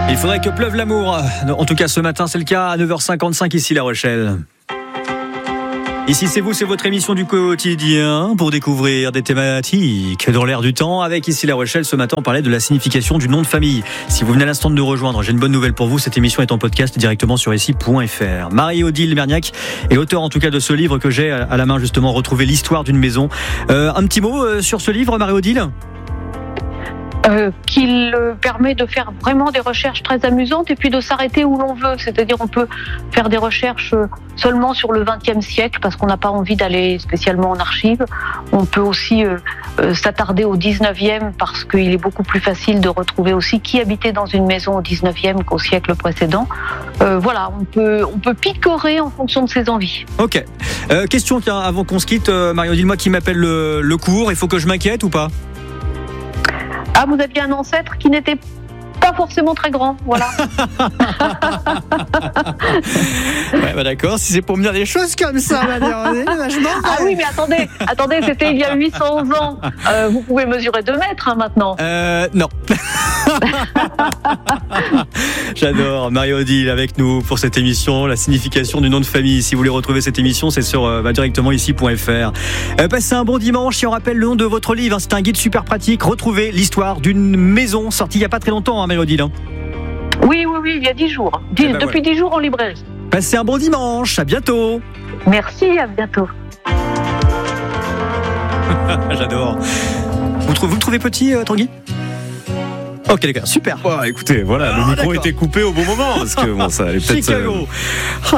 Il faudrait que pleuve l'amour. En tout cas, ce matin, c'est le cas à 9h55 ici La Rochelle. Ici, c'est vous, c'est votre émission du quotidien pour découvrir des thématiques dans l'air du temps. Avec ici La Rochelle, ce matin, on parlait de la signification du nom de famille. Si vous venez à l'instant de nous rejoindre, j'ai une bonne nouvelle pour vous. Cette émission est en podcast directement sur ici.fr. Marie-Odile Merniac est l'auteur en tout cas de ce livre que j'ai à la main, justement, Retrouver l'histoire d'une maison. Un petit mot sur ce livre, Marie-Odile ? Qu'il permet de faire vraiment des recherches très amusantes et puis de s'arrêter où l'on veut. C'est-à-dire on peut faire des recherches seulement sur le XXe siècle parce qu'on n'a pas envie d'aller spécialement en archives. On peut aussi s'attarder au XIXe parce qu'il est beaucoup plus facile de retrouver aussi qui habitait dans une maison au XIXe qu'au siècle précédent. Voilà, on peut picorer en fonction de ses envies. Ok. Question avant qu'on se quitte, Marie-Odile, moi qui m'appelle le cours, il faut que je m'inquiète ou pas ? Ah, vous aviez un ancêtre qui n'était pas forcément très grand, voilà. Ouais, bah d'accord, si c'est pour me dire des choses comme ça, vachement. Ah oui, mais attendez, c'était il y a 800 ans. Vous pouvez mesurer 2 mètres maintenant. Non. J'adore Marie-Odile avec nous pour cette émission, la signification du nom de famille. Si vous voulez retrouver cette émission, c'est sur directement ici.fr. Passez un bon dimanche. Si on rappelle le nom de votre livre, c'est un guide super pratique. Retrouver l'histoire d'une maison sortie il n'y a pas très longtemps, Marie-Odile. Oui, il y a 10 jours. Depuis 10 jours en librairie. Passez un bon dimanche. À bientôt. Merci, à bientôt. J'adore. Vous le trouvez petit, Tanguy ? Ok les gars, super. Écoutez, voilà, le micro était coupé au bon moment parce que ça allait peut-être. Chicago.